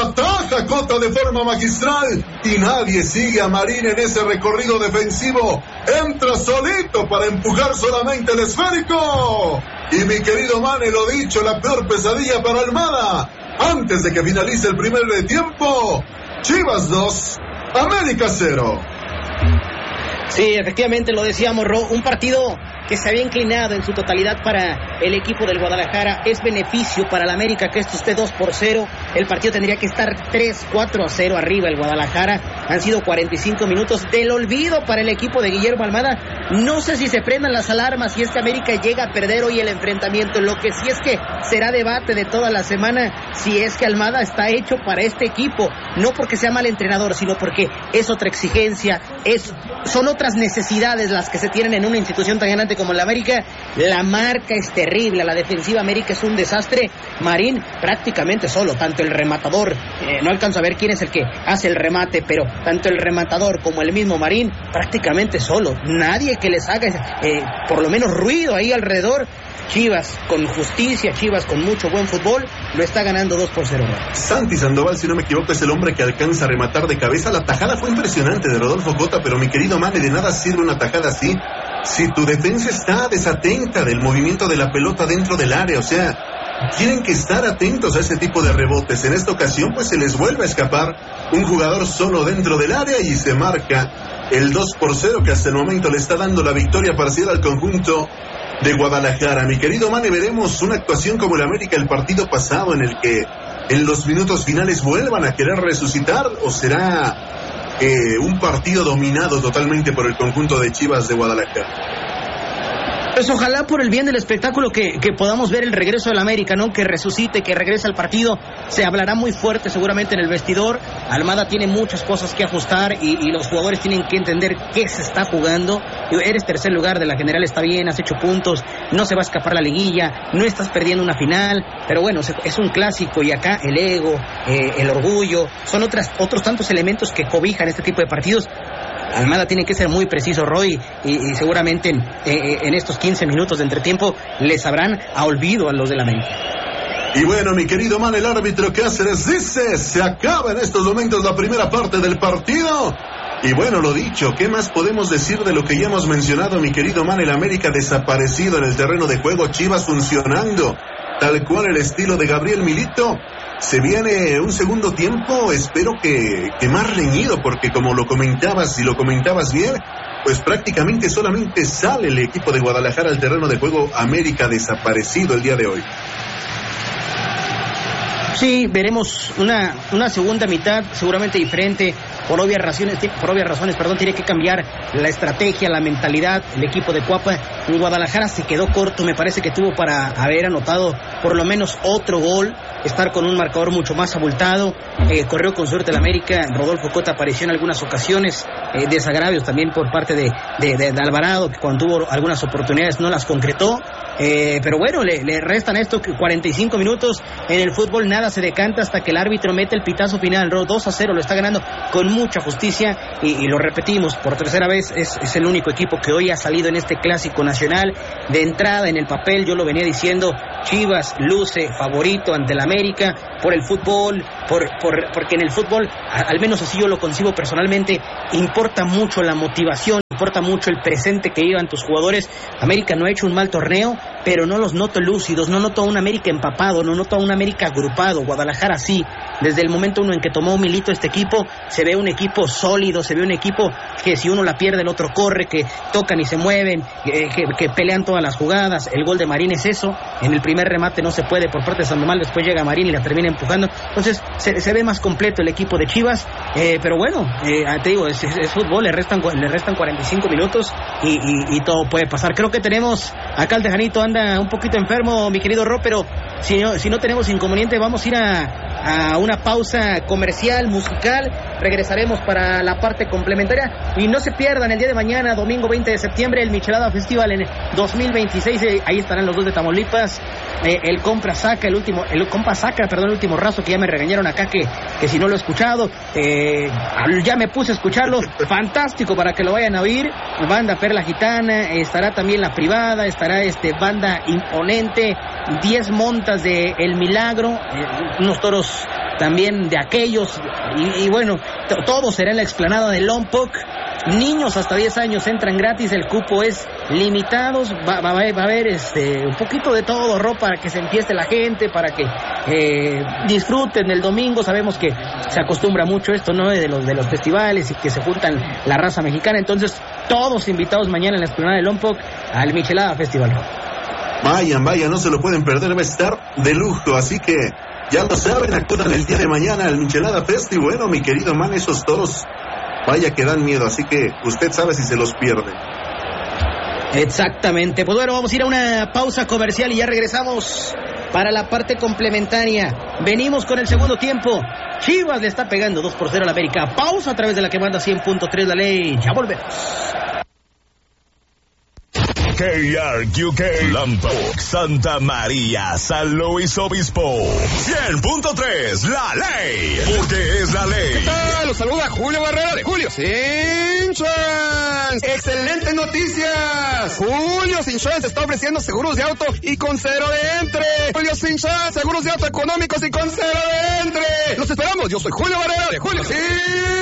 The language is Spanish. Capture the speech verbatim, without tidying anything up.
ataja Cota de forma magistral y nadie sigue a Marín en ese recorrido defensivo. Entra solito para empujar solamente el esférico. Y mi querido Mane, lo dicho, la peor pesadilla para Almada. Antes de que finalice el primer tiempo, Chivas dos, América cero. Sí, efectivamente lo decíamos, Ro, un partido que se había inclinado en su totalidad para el equipo del Guadalajara. Es beneficio para el América que esto esté dos por cero. El partido tendría que estar tres, cuatro a cero arriba el Guadalajara. Han sido cuarenta y cinco minutos del olvido para el equipo de Guillermo Almada. No sé si se prendan las alarmas si este América llega a perder hoy el enfrentamiento. Lo que sí es que será debate de toda la semana si es que Almada está hecho para este equipo. No porque sea mal entrenador, sino porque es otra exigencia, es, son otras necesidades las que se tienen en una institución tan grande como la América. La marca es terrible, la defensiva América es un desastre. Marín prácticamente solo, tanto el rematador, eh, no alcanzo a ver quién es el que hace el remate, pero tanto el rematador como el mismo Marín prácticamente solo, nadie que les haga eh, por lo menos ruido ahí alrededor. Chivas con justicia, Chivas con mucho buen fútbol, lo está ganando dos por cero. Santi Sandoval, si no me equivoco, es el hombre que alcanza a rematar de cabeza. La tajada fue impresionante de Rodolfo Cota, pero mi querido Mane, de nada sirve una tajada así si tu defensa está desatenta del movimiento de la pelota dentro del área. O sea, tienen que estar atentos a ese tipo de rebotes. En esta ocasión pues se les vuelve a escapar un jugador solo dentro del área y se marca el dos por cero, que hasta el momento le está dando la victoria parcial al conjunto de Guadalajara. Mi querido Mane, veremos una actuación como el América el partido pasado, en el que en los minutos finales vuelvan a querer resucitar, o será eh, un partido dominado totalmente por el conjunto de Chivas de Guadalajara. Pues ojalá por el bien del espectáculo que, que podamos ver el regreso del América, ¿no? Que resucite, que regrese al partido. Se hablará muy fuerte seguramente en el vestidor. Almada tiene muchas cosas que ajustar y, y los jugadores tienen que entender qué se está jugando. Eres tercer lugar de la general, está bien, has hecho puntos, no se va a escapar la liguilla, no estás perdiendo una final, pero bueno, es un clásico y acá el ego, eh, el orgullo, son otras, otros tantos elementos que cobijan este tipo de partidos. Almada tiene que ser muy preciso, Roy, y, y seguramente en, eh, en estos quince minutos de entretiempo les sabrán a olvido a los del América. Y bueno, mi querido man, el árbitro Cáceres dice, se acaba en estos momentos la primera parte del partido. Y bueno, lo dicho, ¿qué más podemos decir de lo que ya hemos mencionado, mi querido man? El América desaparecido en el terreno de juego, Chivas funcionando tal cual el estilo de Gabriel Milito. Se viene un segundo tiempo, espero que, que más reñido, porque como lo comentabas y lo comentabas bien, pues prácticamente solamente sale el equipo de Guadalajara al terreno de juego. América desaparecido el día de hoy. Sí, veremos una, una segunda mitad seguramente diferente. Por obvias razones, por obvias razones, perdón, tiene que cambiar la estrategia, la mentalidad. El equipo de Cuapa en Guadalajara se quedó corto, me parece que tuvo para haber anotado por lo menos otro gol, estar con un marcador mucho más abultado. Eh, corrió con suerte el América. Rodolfo Cota apareció en algunas ocasiones, eh, desagravios también por parte de, de, de, de Alvarado, que cuando tuvo algunas oportunidades no las concretó. Eh, pero bueno, le, le restan esto, cuarenta y cinco minutos. En el fútbol nada se decanta hasta que el árbitro mete el pitazo final. dos a cero, lo está ganando con mucha justicia y, y lo repetimos por tercera vez, es, es el único equipo que hoy ha salido en este clásico nacional. De entrada en el papel, yo lo venía diciendo, Chivas luce favorito ante el América por el fútbol, por, por, porque en el fútbol, a, al menos así yo lo concibo personalmente, importa mucho la motivación, importa mucho el presente que llevan tus jugadores. América no ha hecho un mal torneo, pero no los noto lúcidos, no noto a un América empapado, no noto a un América agrupado. Guadalajara sí, desde el momento uno en que tomó Milito este equipo, se ve un equipo sólido, se ve un equipo que si uno la pierde el otro corre, que tocan y se mueven, que, que, que pelean todas las jugadas. El gol de Marín es eso, en el primer remate no se puede por parte de Sandoval, después llega Marín y la termina empujando. Entonces se, se ve más completo el equipo de Chivas, eh, pero bueno, eh, te digo, es, es, es fútbol, le restan, le restan cuarenta y cinco minutos y, y, y todo puede pasar. Creo que tenemos acá el Tejanito, anda un poquito enfermo, mi querido Ro, pero si no, si no tenemos inconveniente, vamos a ir a, a una pausa comercial, musical. Regresaremos para la parte complementaria y no se pierdan el día de mañana, domingo veinte de septiembre, el Michelada Festival en dos mil veintiséis. Eh, ahí estarán los dos de Tamaulipas, eh, el compra saca, el último, el compa saca, perdón, el último raso, que ya me regañaron acá que, que si no lo he escuchado, eh, ya me puse a escucharlo, fantástico para que lo vayan a oír. Banda Perla Gitana, estará también La Privada, estará este Banda Imponente, diez montas de El Milagro, eh, unos toros también de aquellos, y, y bueno, t- todo será en la explanada de Lompoc. Niños hasta diez años entran gratis, el cupo es limitado, va, va, va a haber este, un poquito de todo, ropa para que se empiece la gente, para que eh, disfruten el domingo. Sabemos que se acostumbra mucho esto, ¿no? De los, de los festivales y que se juntan la raza mexicana, entonces todos invitados mañana en la explanada de Lompoc al Michelada Festival. Vayan, vayan, no se lo pueden perder, va a estar de lujo, así que ya lo saben, acudan el día de mañana al Michelada Fest. Y bueno, mi querido man, esos toros, vaya que dan miedo, así que usted sabe si se los pierde. Exactamente, pues bueno, vamos a ir a una pausa comercial y ya regresamos para la parte complementaria. Venimos con el segundo tiempo. Chivas le está pegando dos por cero a la América. Pausa a través de la que manda cien punto tres la ley. Ya volvemos. K R Q K, Lompoc, Santa María, San Luis Obispo. cien punto tres, la ley, porque es la ley. ¿Qué tal? Los saluda Julio Barrera de Julio Sin Insurance. ¡Excelentes noticias! Julio Sin Insurance está ofreciendo seguros de auto y con cero de entre. Julio Sin Insurance, seguros de auto económicos y con cero de entre. ¡Los esperamos! Yo soy Julio Barrera de Julio Sin